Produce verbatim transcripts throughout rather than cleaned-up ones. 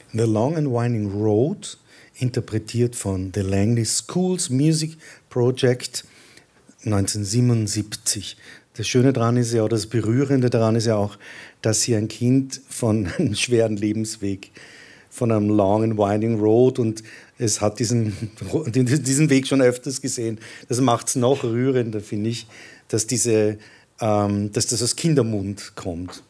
The Long and Winding Road, interpretiert von The Langley Schools Music Project neunzehnhundertsiebenundsiebzig. Das Schöne daran ist ja, oder das Berührende daran ist ja auch, dass hier ein Kind von einem schweren Lebensweg, von einem Long and Winding Road, und es hat diesen, diesen Weg schon öfters gesehen. Das macht es noch rührender, finde ich, dass, diese, ähm, dass das aus Kindermund kommt.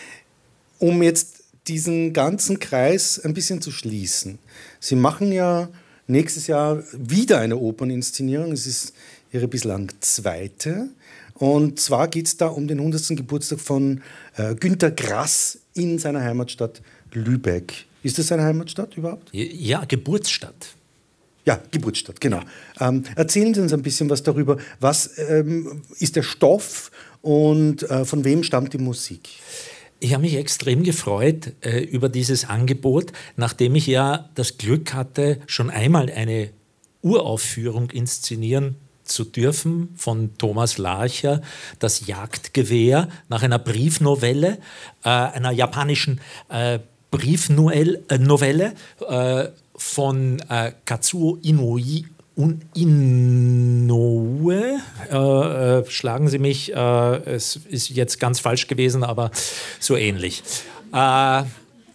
Um jetzt diesen ganzen Kreis ein bisschen zu schließen. Sie machen ja nächstes Jahr wieder eine Operninszenierung. Es ist Ihre bislang zweite. Und zwar geht es da um den hundertsten Geburtstag von äh, Günter Grass in seiner Heimatstadt Lübeck. Ist das seine Heimatstadt überhaupt? Ja, Geburtsstadt. Ja, Geburtsstadt, genau. Ähm, erzählen Sie uns ein bisschen was darüber. Was ähm, ist der Stoff und äh, von wem stammt die Musik? Ich habe mich extrem gefreut äh, über dieses Angebot, nachdem ich ja das Glück hatte, schon einmal eine Uraufführung inszenieren zu dürfen von Thomas Larcher, das Jagdgewehr, nach einer Briefnovelle, äh, einer japanischen äh, Briefnovelle äh, von äh, Kazuo Inoue. Und Inoue, äh, äh, schlagen Sie mich, äh, es ist jetzt ganz falsch gewesen, aber so ähnlich. Äh,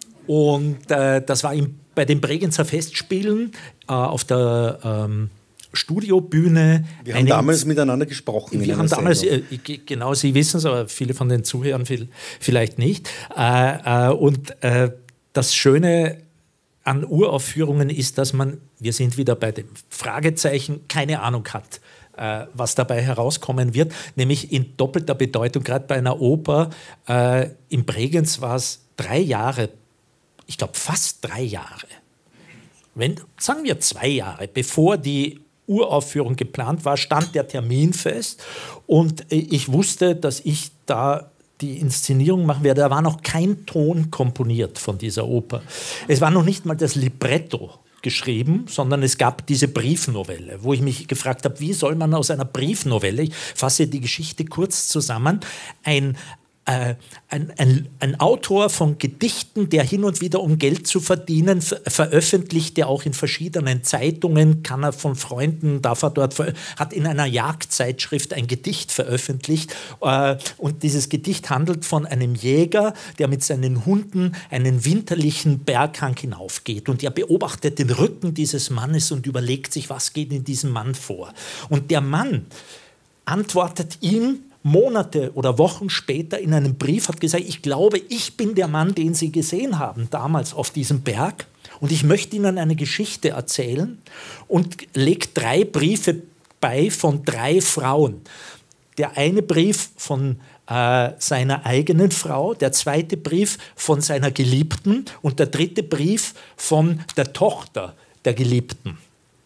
und äh, das war im, bei den Bregenzer Festspielen äh, auf der ähm, Studiobühne. Wir haben damals miteinander gesprochen. Wir haben damals, äh, genau, Sie wissen es, aber viele von den Zuhörern viel, vielleicht nicht. Äh, äh, und äh, das Schöne an Uraufführungen ist, dass man, wir sind wieder bei dem Fragezeichen, keine Ahnung hat, äh, was dabei herauskommen wird, nämlich in doppelter Bedeutung, gerade bei einer Oper. Äh, in Bregenz war es drei Jahre, ich glaube fast drei Jahre, wenn, sagen wir zwei Jahre, bevor die Uraufführung geplant war, stand der Termin fest und ich wusste, dass ich da die Inszenierung machen werde. Da war noch kein Ton komponiert von dieser Oper. Es war noch nicht mal das Libretto geschrieben, sondern es gab diese Briefnovelle, wo ich mich gefragt habe, wie soll man aus einer Briefnovelle, ich fasse die Geschichte kurz zusammen, ein Äh, ein, ein, ein Autor von Gedichten, der hin und wieder, um Geld zu verdienen, ver veröffentlicht, der auch in verschiedenen Zeitungen, kann er von Freunden, darf er dort, hat in einer Jagdzeitschrift ein Gedicht veröffentlicht. Äh, und dieses Gedicht handelt von einem Jäger, der mit seinen Hunden einen winterlichen Berghang hinaufgeht. Und er beobachtet den Rücken dieses Mannes und überlegt sich, was geht in diesem Mann vor. Und der Mann antwortet ihm Monate oder Wochen später in einem Brief, hat gesagt, ich glaube, ich bin der Mann, den Sie gesehen haben damals auf diesem Berg und ich möchte Ihnen eine Geschichte erzählen, und legt drei Briefe bei von drei Frauen. Der eine Brief von äh, seiner eigenen Frau, der zweite Brief von seiner Geliebten und der dritte Brief von der Tochter der Geliebten.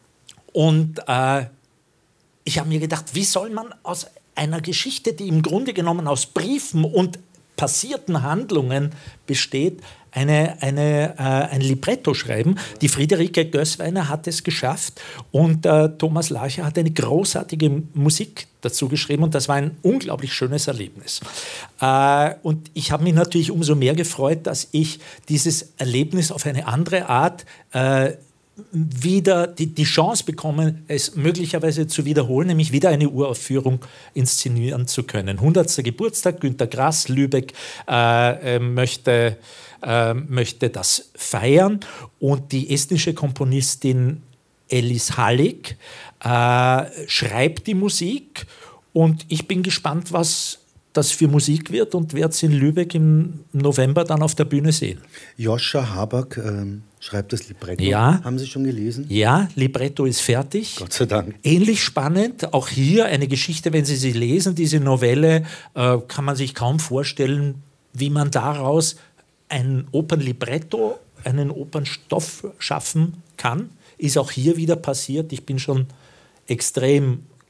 Und äh, ich habe mir gedacht, wie soll man aus einer Geschichte, die im Grunde genommen aus Briefen und passierten Handlungen besteht, eine, eine, äh, ein Libretto schreiben. Die Friederike Gößweiner hat es geschafft und äh, Thomas Larcher hat eine großartige Musik dazu geschrieben und das war ein unglaublich schönes Erlebnis. Äh, und ich habe mich natürlich umso mehr gefreut, dass ich dieses Erlebnis auf eine andere Art äh, wieder die, die Chance bekommen, es möglicherweise zu wiederholen, nämlich wieder eine Uraufführung inszenieren zu können. hundertster Geburtstag, Günter Grass, Lübeck äh, möchte, äh, möchte das feiern und die estnische Komponistin Elis Hallig äh, schreibt die Musik und ich bin gespannt, was das für Musik wird und werde es in Lübeck im November dann auf der Bühne sehen. Joscha Haback ähm, schreibt das Libretto. Ja. Haben Sie schon gelesen? Ja, Libretto ist fertig. Gott sei Dank. Ähnlich spannend, auch hier eine Geschichte, wenn Sie sie lesen, diese Novelle, äh, kann man sich kaum vorstellen, wie man daraus ein Opernlibretto, einen Opernstoff schaffen kann. Ist auch hier wieder passiert. Ich bin schon extrem